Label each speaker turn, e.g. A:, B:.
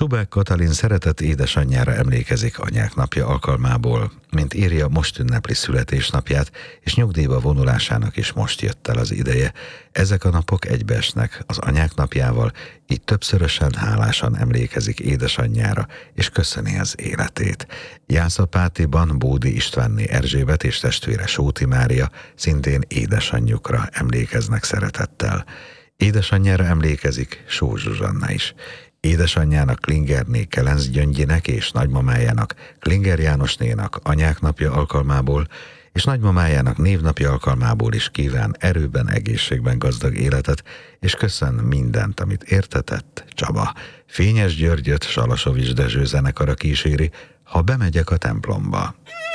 A: Subák Katalin szeretett édesanyjára emlékezik anyák napja alkalmából, mint írja, most ünnepli születésnapját, és nyugdíjba vonulásának is most jött el az ideje. Ezek a napok egybeesnek az anyák napjával, így többszörösen hálásan emlékezik édesanyjára, és köszöni az életét. Jászapátiban Bódi Istvánné Erzsébet és testvére Sóti Mária szintén édesanyjukra emlékeznek szeretettel. Édesanyjára emlékezik Sós Zsuzsanna is. Édesanyjának Klingerné Kelenc Gyöngyinek és nagymamájának Klinger Jánosnénak anyák napja alkalmából és nagymamájának névnapja alkalmából is kíván erőben, egészségben gazdag életet, és köszön mindent, amit értetett Csaba. Fényes Györgyöt Salasovics Dezső zenekara kíséri, Ha bemegyek a templomba.